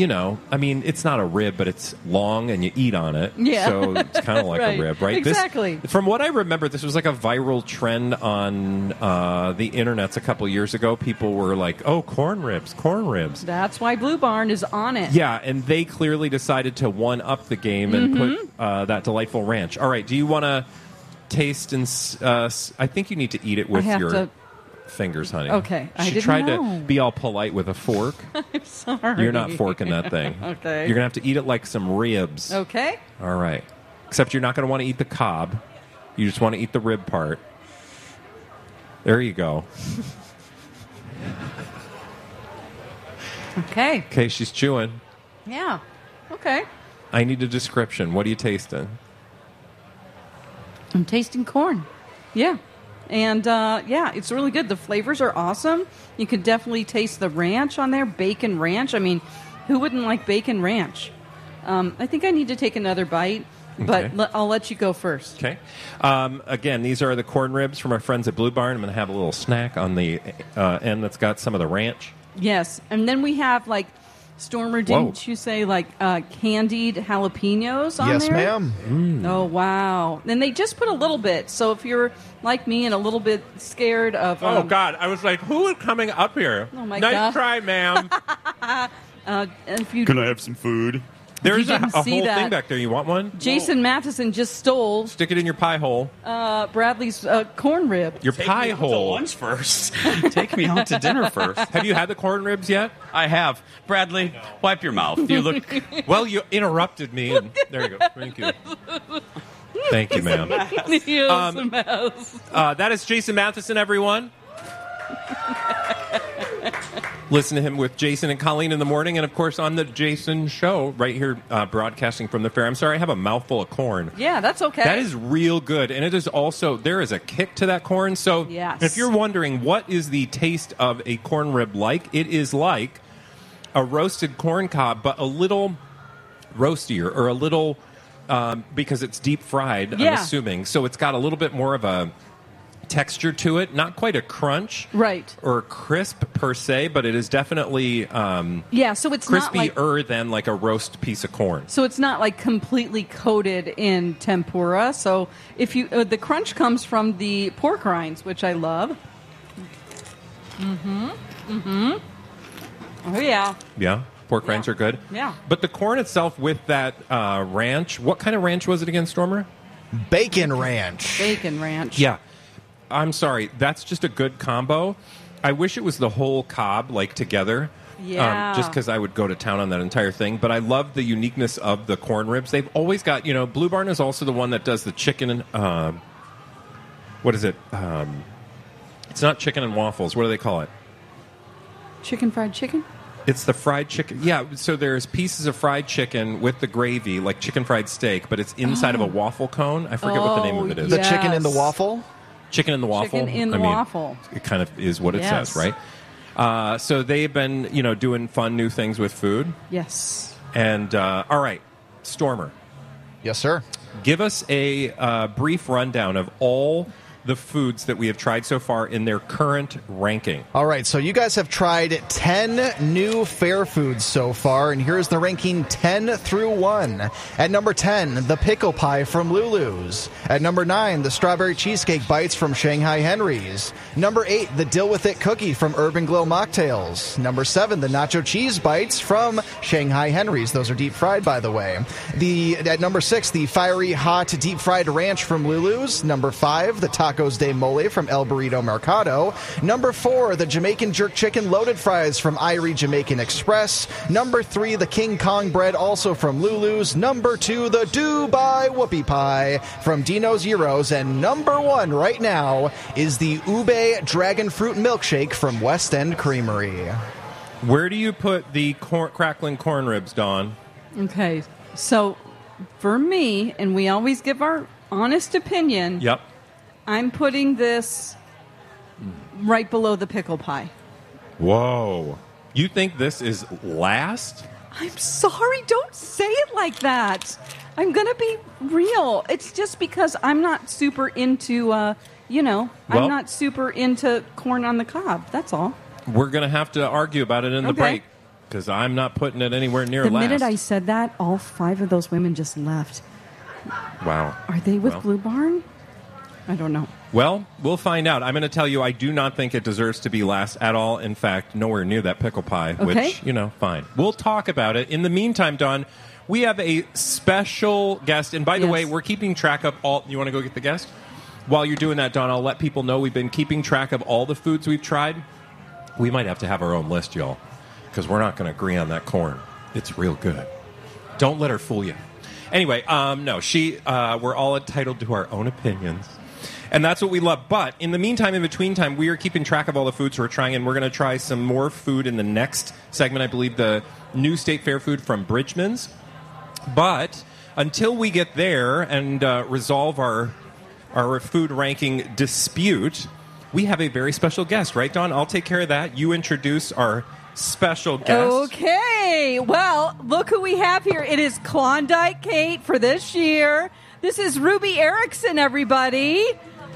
it's not a rib, but it's long and you eat on it. Yeah. So it's kind of like right. a rib, right? Exactly. From what I remember, this was like a viral trend on the internets a couple years ago. People were like, oh, corn ribs. That's why Blue Barn is on it. Yeah, and they clearly decided to one-up the game and put that delightful ranch. All right, do you want to taste and... I think you need to eat it with your... fingers, honey. Okay, I she didn't tried know. to be all polite with a fork. I'm sorry. You're not forking that thing. Okay. You're gonna have to eat it like some ribs. Okay. All right. Except you're not gonna want to eat the cob. You just want to eat the rib part. There you go. Okay. Okay, she's chewing. Yeah. Okay. I need a description. What are you tasting? I'm tasting corn. Yeah. And, it's really good. The flavors are awesome. You can definitely taste the ranch on there, bacon ranch. I mean, who wouldn't like bacon ranch? I think I need to take another bite, but I'll let you go first. Okay. Again, these are the corn ribs from our friends at Blue Barn. I'm going to have a little snack on the end that's got some of the ranch. Yes. And then we have, Stormer, didn't you say, candied jalapenos on there? Yes, ma'am. Oh, wow. And they just put a little bit. So if you're like me and a little bit scared of... oh, God. I was like, who is coming up here? Oh, my nice God. Try, ma'am. If you Can I have some food? There's a whole thing back there. You want one? Jason Matheson just stole... Stick it in your pie hole. Bradley's corn rib. Your pie hole. Lunch first. Take me out to dinner first. Have you had the corn ribs yet? I have. Bradley, wipe your mouth. You look... Well, you interrupted me. And there you go. Thank you. Thank you, ma'am. He is a mess. That is Jason Matheson, everyone. Listen to him with Jason and Colleen in the morning, and of course on the Jason Show right here, broadcasting from the fair. I'm sorry, I have a mouthful of corn. Yeah, that's okay. That is real good, and it is also, there is a kick to that corn. So Yes. if you're wondering what is the taste of a corn rib like, it is like a roasted corn cob, but a little roastier, or a little, because it's deep fried, Yeah. I'm assuming. So it's got a little bit more of a texture to it, not quite a crunch, Right. or crisp per se, but it is definitely Yeah, so it's not like crispier than like a roast piece of corn. So it's not like completely coated in tempura. So if you the crunch comes from the pork rinds, which I love. Oh yeah. Yeah, pork rinds are good. Yeah. But the corn itself with that ranch, what kind of ranch was it again, Stormer? Bacon ranch. Bacon ranch. Yeah. I'm sorry, that's just a good combo. I wish it was the whole cob, like, together. Yeah. Just because I would go to town on that entire thing. But I love the uniqueness of the corn ribs. They've always got, Blue Barn is also the one that does the chicken and, what is it? It's not chicken and waffles. What do they call it? Chicken fried chicken? It's the fried chicken. Yeah, so there's pieces of fried chicken with the gravy, like chicken fried steak, but it's inside of a waffle cone. I forget what the name of it is. The chicken in the waffle? Chicken in the waffle. Chicken in the waffle. It kind of is what it Yes. says, right? So they've been, doing fun new things with food. Yes. And all right, Stormer. Yes, sir. Give us a brief rundown of all the foods that we have tried so far in their current ranking. All right, so you guys have tried 10 new fair foods so far, and here's the ranking 10 through 1. At number 10, the pickle pie from Lulu's. At number 9, the strawberry cheesecake bites from Shanghai Henry's. Number 8, the Dill With It cookie from Urban Glow Mocktails. Number 7, the nacho cheese bites from Shanghai Henry's. Those are deep fried, by the way. At number 6, the fiery hot deep fried ranch from Lulu's. Number 5, the Tacos de Mole from El Burrito Mercado. Number 4, the Jamaican jerk chicken loaded fries from Irie Jamaican Express. Number 3, the King Kong bread also from Lulu's. Number 2, the Dubai whoopie pie from Dino's Euros. And number 1 right now is the Ube dragon fruit milkshake from West End Creamery. Where do you put the crackling corn ribs, Dawn? Okay, so for me, and we always give our honest opinion. Yep. I'm putting this right below the pickle pie. Whoa. You think this is last? I'm sorry, don't say it like that. I'm going to be real. It's just because I'm not super into, I'm not super into corn on the cob. That's all. We're going to have to argue about it in the break, because I'm not putting it anywhere near The last. minute I said that, all 5 of those women just left. Wow. Are they with Blue Barn? I don't know. Well, we'll find out. I'm going to tell you, I do not think it deserves to be last at all. In fact, nowhere near that pickle pie, which, fine. We'll talk about it. In the meantime, Dawn, we have a special guest. And by the way, we're keeping track of all... You want to go get the guest? While you're doing that, Dawn, I'll let people know we've been keeping track of all the foods we've tried. We might have to have our own list, y'all, because we're not going to agree on that corn. It's real good. Don't let her fool you. Anyway, no, we're all entitled to our own opinions. And that's what we love. But in the meantime, in between time, we are keeping track of all the foods we're trying, and we're going to try some more food in the next segment. I believe the new state fair food from Bridgman's. But until we get there and resolve our food ranking dispute, we have a very special guest, right, Dawn? I'll take care of that. You introduce our special guest. Okay. Well, look who we have here. It is Klondike Kate for this year. This is Ruby Erickson, everybody.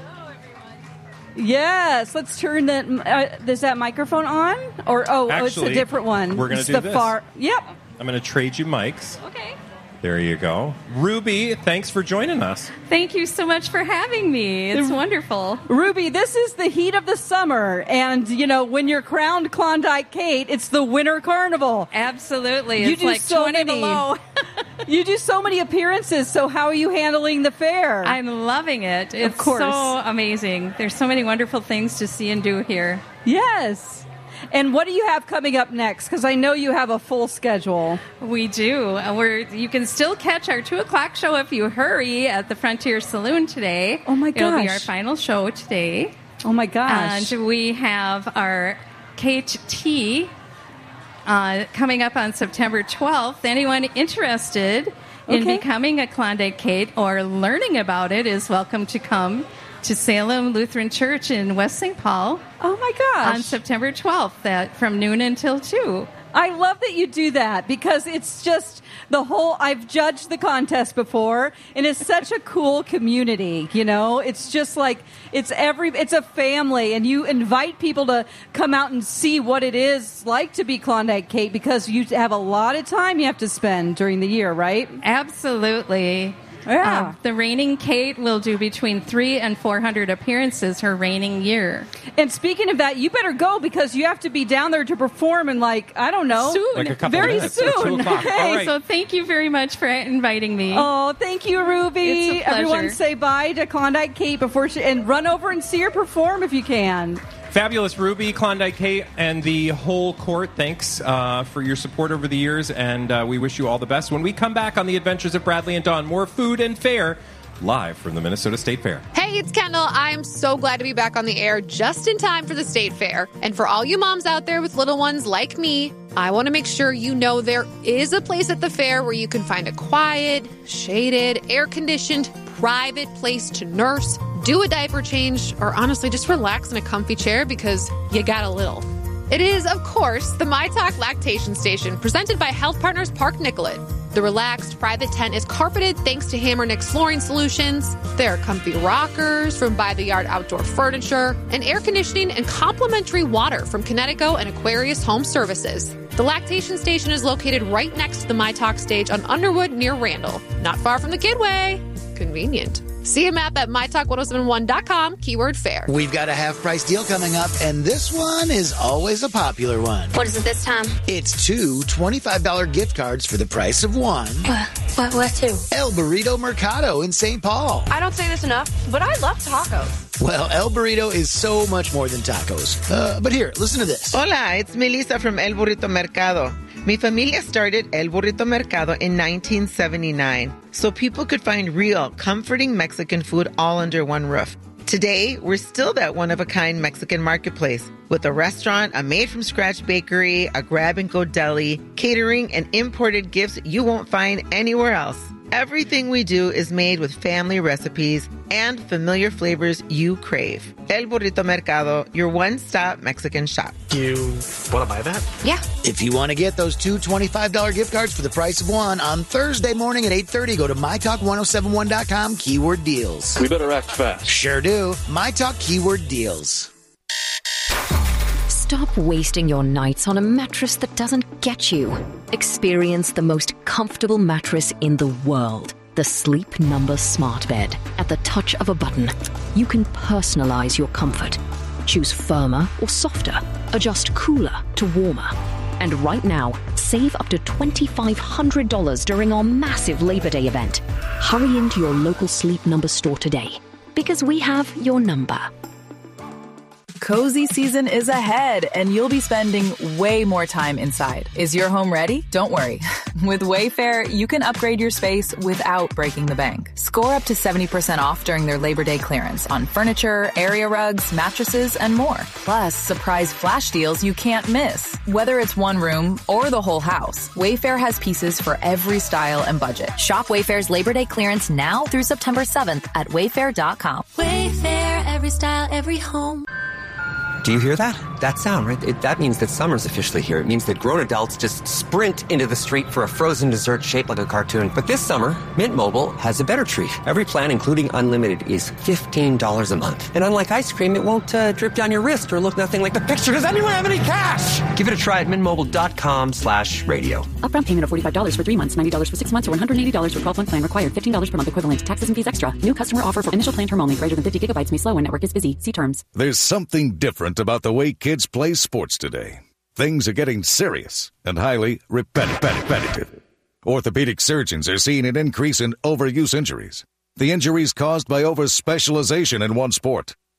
Yes, let's turn that. Is that microphone on? Or Actually, it's a different one. We're going to do the this. Yep. I'm going to trade you mics. Okay. There you go. Ruby, thanks for joining us. Thank you so much for having me. It's wonderful. Ruby, this is the heat of the summer. And, when you're crowned Klondike Kate, it's the Winter Carnival. Absolutely. It's like 20 below. You do so many appearances. So how are you handling the fair? I'm loving it. It's of course. so amazing. There's so many wonderful things to see and do here. Yes. And what do you have coming up next? Because I know you have a full schedule. We do. You can still catch our 2 o'clock show if you hurry at the Frontier Saloon today. Oh, my gosh. It'll be our final show today. Oh, my gosh. And we have our Kate Tea coming up on September 12th. Anyone interested in becoming a Klondike Kate or learning about it is welcome to come to Salem Lutheran Church in West St. Paul. Oh, my gosh. On September 12th from noon until 2. I love that you do that because it's just I've judged the contest before, and it's such a cool community, you know? It's just like, it's a family, and you invite people to come out and see what it is like to be Klondike Kate because you have a lot of time you have to spend during the year, right? Absolutely. Yeah. The reigning Kate will do between 300 and 400 appearances her reigning year. And speaking of that, you better go because you have to be down there to perform in I don't know. Soon. Like a couple very minutes. soon. 2 o'clock. Okay. All right. So thank you very much for inviting me. Oh, thank you, Ruby. It's a pleasure. Everyone say bye to Klondike Kate and run over and see her perform if you can. Fabulous Ruby, Klondike Kate, and the whole court. Thanks for your support over the years, and we wish you all the best. When we come back on the Adventures of Bradley and Dawn, more food and fare live from the Minnesota State Fair. Hey, it's Kendall. I'm so glad to be back on the air just in time for the State Fair. And for all you moms out there with little ones like me, I want to make sure you know there is a place at the fair where you can find a quiet, shaded, air-conditioned, private place to nurse, do a diaper change, or honestly just relax in a comfy chair because you got a little. It is, of course, the My Talk Lactation Station, presented by Health Partners Park Nicollet. The relaxed private tent is carpeted thanks to Hammer Nick's Flooring Solutions. There are comfy rockers from By the Yard Outdoor Furniture, and air conditioning and complimentary water from Connecticut and Aquarius Home Services. The lactation station is located right next to the My Talk stage on Underwood near Randall, not far from the Kidway. Convenient. See a map at mytalk1071.com, keyword fair. We've got a half-price deal coming up, and this one is always a popular one. What is it this time? It's 2 $25 gift cards for the price of 1. What two? El Burrito Mercado in St. Paul. I don't say this enough, but I love tacos. Well, El Burrito is so much more than tacos. But here, listen to this. Hola, it's Melissa from El Burrito Mercado. Mi familia started El Burrito Mercado in 1979, so people could find real, comforting Mexican food all under one roof. Today, we're still that one-of-a-kind Mexican marketplace with a restaurant, a made-from-scratch bakery, a grab-and-go deli, catering, and imported gifts you won't find anywhere else. Everything we do is made with family recipes and familiar flavors you crave. El Burrito Mercado, your one-stop Mexican shop. You want to buy that? Yeah. If you want to get those 2 $25 gift cards for the price of 1 on Thursday morning at 8:30, go to mytalk1071.com, keyword deals. We better act fast. Sure do. MyTalk keyword deals. Stop wasting your nights on a mattress that doesn't get you. Experience the most comfortable mattress in the world. The Sleep Number Smart Bed. At the touch of a button, you can personalize your comfort. Choose firmer or softer. Adjust cooler to warmer. And right now, save up to $2,500 during our massive Labor Day event. Hurry into your local Sleep Number store today, because we have your number. Cozy season is ahead, and you'll be spending way more time inside. Is your home ready? Don't worry. With Wayfair, you can upgrade your space without breaking the bank. Score up to 70% off during their Labor Day clearance on furniture, area rugs, mattresses, and more. Plus, surprise flash deals you can't miss. Whether it's one room or the whole house, Wayfair has pieces for every style and budget. Shop Wayfair's Labor Day clearance now through September 7th at wayfair.com. Wayfair, every style, every home. Do you hear that? That sound, right? That means that summer's officially here. It means that grown adults just sprint into the street for a frozen dessert shaped like a cartoon. But this summer, Mint Mobile has a better treat. Every plan, including unlimited, is $15 a month. And unlike ice cream, it won't drip down your wrist or look nothing like the picture. Does anyone have any cash? Give it a try at mintmobile.com/radio. Upfront payment of $45 for 3 months, $90 for 6 months, or $180 for 12-month plan required. $15 per month equivalent. Taxes and fees extra. New customer offer for initial plan term only. Greater than 50 gigabytes may slow when network is busy. See terms. There's something different about the way kids play sports today. Things are getting serious and highly repetitive. Orthopedic surgeons are seeing an increase in overuse injuries. The injuries caused by over-specialization in one sport.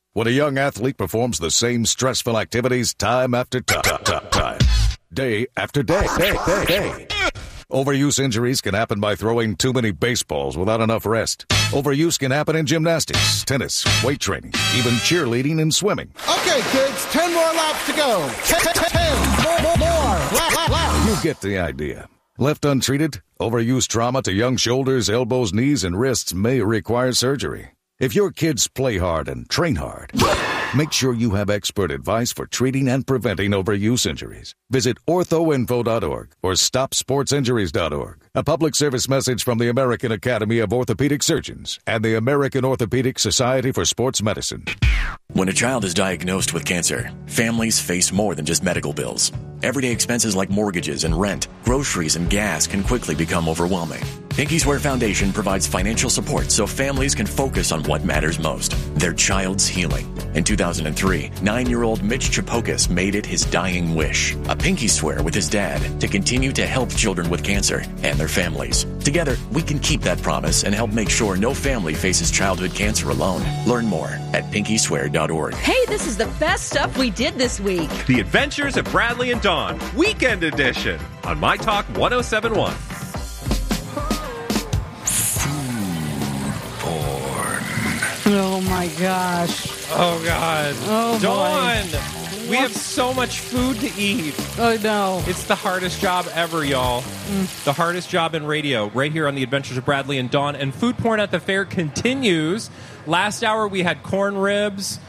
when a young athlete performs the same stressful activities time after time, day after day. Overuse injuries can happen by throwing too many baseballs without enough rest. Overuse can happen in gymnastics, tennis, weight training, even cheerleading and swimming. Okay, kids, 10 more laps to go. 10 more laps. You get the idea. Left untreated, overuse trauma to young shoulders, elbows, knees, and wrists may require surgery. If your kids play hard and train hard, make sure you have expert advice for treating and preventing overuse injuries. Visit orthoinfo.org or stopsportsinjuries.org. A public service message from the American Academy of Orthopedic Surgeons and the American Orthopedic Society for Sports Medicine. When a child is diagnosed with cancer, families face more than just medical bills. Everyday expenses like mortgages and rent, groceries and gas can quickly become overwhelming. Pinky Swear Foundation provides financial support so families can focus on what matters most, their child's healing. In 2003, 9-year-old Mitch Chapokas made it his dying wish, a pinky swear with his dad to continue to help children with cancer and their families. Together, we can keep that promise and help make sure no family faces childhood cancer alone. Learn more at pinkyswear.org. Hey, this is the best stuff we did this week. The Adventures of Bradley and Dawn, Weekend Edition, on My Talk 1071. Oh, my gosh. Oh, God. Oh, Dawn! boy. We have so much food to eat. Oh, no. It's the hardest job ever, y'all. The hardest job in radio, right here on The Adventures of Bradley and Dawn. And Food Porn at the Fair continues. Last hour, we had corn ribs.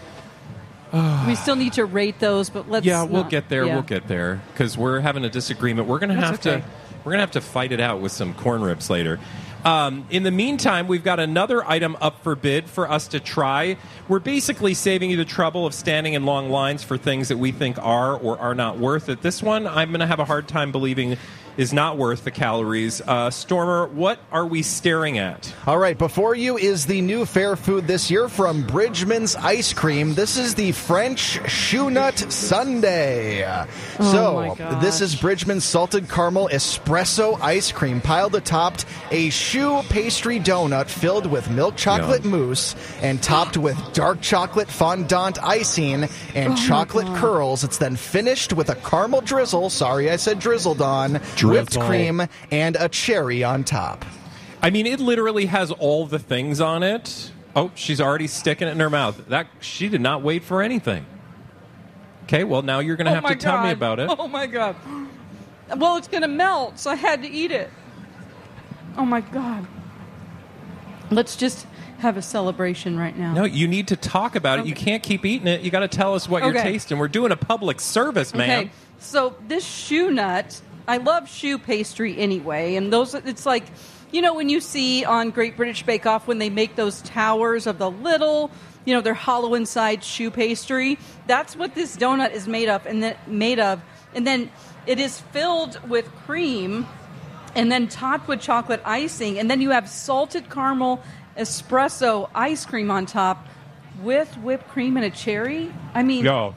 We still need to rate those, but let's we'll get there. Yeah. We'll get there because we're having a disagreement. We're going to have to fight it out with some corn ribs later. In the meantime, we've got another item up for bid for us to try. We're basically saving you the trouble of standing in long lines for things that we think are or are not worth it. This one, I'm going to have a hard time believing is not worth the calories. Stormer, what are we staring at? All right, before you is the new fair food this year from Bridgman's Ice Cream. This is the French Shoe Nut Sundae. This is Bridgman's Salted Caramel Espresso Ice Cream piled atop a shoe pastry donut filled with milk chocolate mousse and topped with dark chocolate fondant icing and chocolate curls. It's then finished with a caramel drizzle. Sorry, I said drizzle, Dawn. Whipped cream and a cherry on top. I mean, it literally has all the things on it. Oh, she's already sticking it in her mouth. She did not wait for anything. Okay, well, now you're going to have to tell me about it. Oh, my God. Well, it's going to melt, so I had to eat it. Oh, my God. Let's just have a celebration right now. No, you need to talk about it. You can't keep eating it. You got to tell us what you're tasting. We're doing a public service, man. Okay, so this shoe nut... I love shoe pastry anyway, and it's like, you know, when you see on Great British Bake Off when they make those towers of the little, you know, they're hollow inside shoe pastry. That's what this donut is made of, and then it is filled with cream, and then topped with chocolate icing, and then you have salted caramel espresso ice cream on top with whipped cream and a cherry. I mean, yo,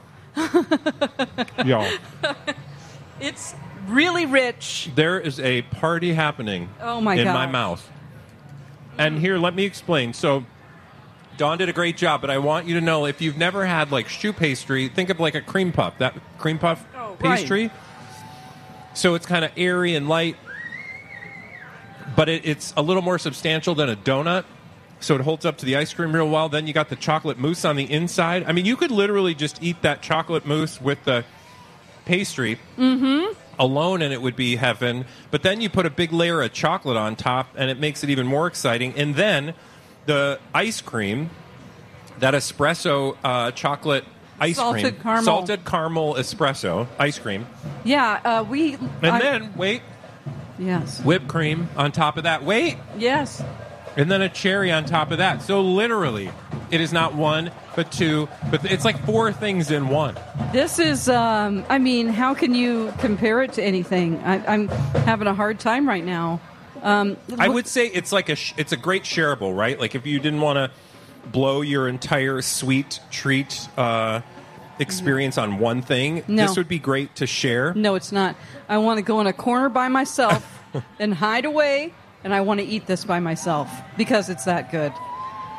it's really rich. There is a party happening in my mouth. And here, let me explain. So, Dawn did a great job, but I want you to know, if you've never had, like, shoe pastry, think of, like, a cream puff. That cream puff pastry. Right. So it's kind of airy and light, but it's a little more substantial than a donut. So it holds up to the ice cream real well. Then you got the chocolate mousse on the inside. I mean, you could literally just eat that chocolate mousse with the pastry alone and it would be heaven. But then you put a big layer of chocolate on top and it makes it even more exciting. And then the ice cream, that espresso chocolate ice cream, salted caramel espresso ice cream. Yeah, then yes, whipped cream on top of that. Yes. And then a cherry on top of that. So literally, it is not one, but two, but it's like four things in one. This is, I mean, how can you compare it to anything? I'm having a hard time right now. I would say it's like it's a great shareable, right? Like if you didn't want to blow your entire sweet treat experience on one thing, this would be great to share. No, it's not. I want to go in a corner by myself and hide away. And I want to eat this by myself because it's that good.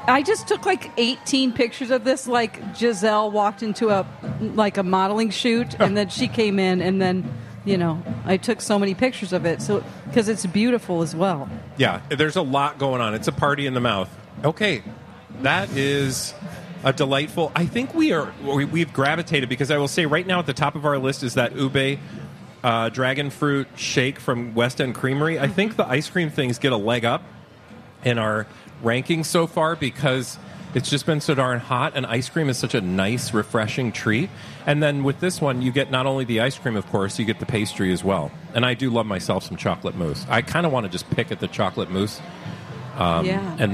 I just took like 18 pictures of this. Like Giselle walked into a modeling shoot, and then she came in, and then I took so many pictures of it. So because it's beautiful as well. Yeah, there's a lot going on. It's a party in the mouth. Okay, that is a delightful. I think we've gravitated because I will say right now at the top of our list is that ube dragon fruit shake from West End Creamery. I think the ice cream things get a leg up in our rankings so far because it's just been so darn hot, and ice cream is such a nice, refreshing treat. And then with this one, you get not only the ice cream, of course, you get the pastry as well. And I do love myself some chocolate mousse. I kind of want to just pick at the chocolate mousse. And